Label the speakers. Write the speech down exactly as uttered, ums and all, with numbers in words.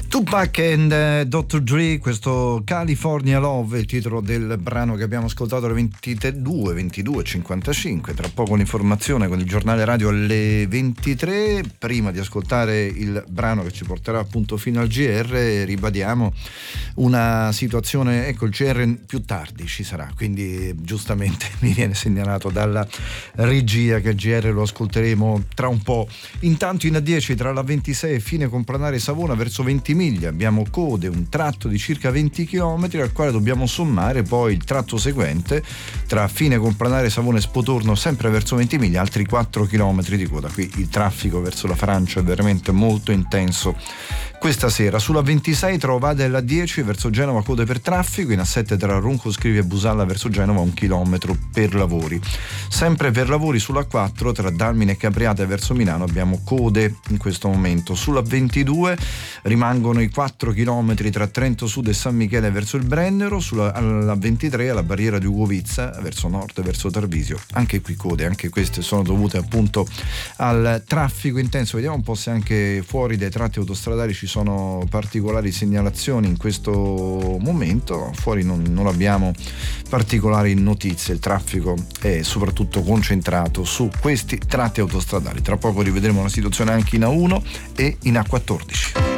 Speaker 1: Tupac and uh, doctor Dre, questo California Love, il titolo del brano che abbiamo ascoltato alle ventidue, ventidue e cinquantacinque. Tra poco l'informazione con il giornale radio alle ventitré. Prima di ascoltare il brano che ci porterà appunto fino al G R, ribadiamo una situazione, ecco, il G R più tardi ci sarà, quindi giustamente mi viene segnalato dalla regia che il G R lo ascolteremo tra un po'. Intanto in A dieci tra la ventisei e Fine Complanare Savona verso ventimiglia abbiamo code, un tratto di circa venti chilometri al quale dobbiamo sommare poi il tratto seguente tra Fine Complanare Savona e Spotorno sempre verso ventimiglia, altri quattro chilometri di coda. Qui il traffico verso la Francia è veramente molto intenso questa sera. Sulla ventisei Trovada e la dieci verso Genova code per traffico, in A sette tra Ronco Scrivia e Busalla verso Genova un chilometro per lavori. Sempre per lavori sulla quattro tra Dalmine e Capriate verso Milano abbiamo code in questo momento. Sulla ventidue rimangono i quattro chilometri tra Trento Sud e San Michele verso il Brennero. Sulla alla ventitré alla barriera di Ugovizza verso nord e verso Tarvisio, anche qui code, anche queste sono dovute appunto al traffico intenso. Vediamo un po' se anche fuori dai tratti autostradali ci sono particolari segnalazioni in questo momento. Fuori non, non abbiamo particolari notizie, il traffico è soprattutto concentrato su questi tratti autostradali. Tra poco rivedremo la situazione anche in A uno e in A quattordici.